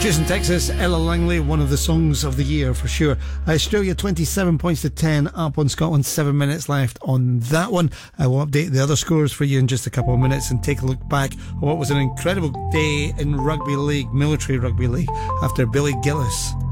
Houston, Texas, Ella Langley, one of the songs of the year for sure. Australia 27 points to 10 up on Scotland, 7 minutes left on that one. I will update the other scores for you in just a couple of minutes and take a look back on what was an incredible day in rugby league, military rugby league, after Billy Gillis